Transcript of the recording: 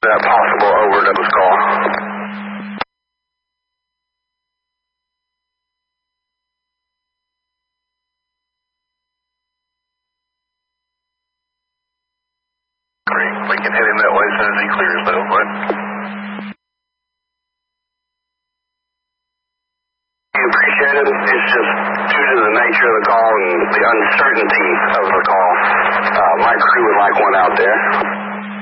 that possible. Over, Douglas call. Great. We can hit him that way as soon as he clears, though, but... Appreciate it. It's just due to the nature of the call and the uncertainty of the call. My crew would like one out there.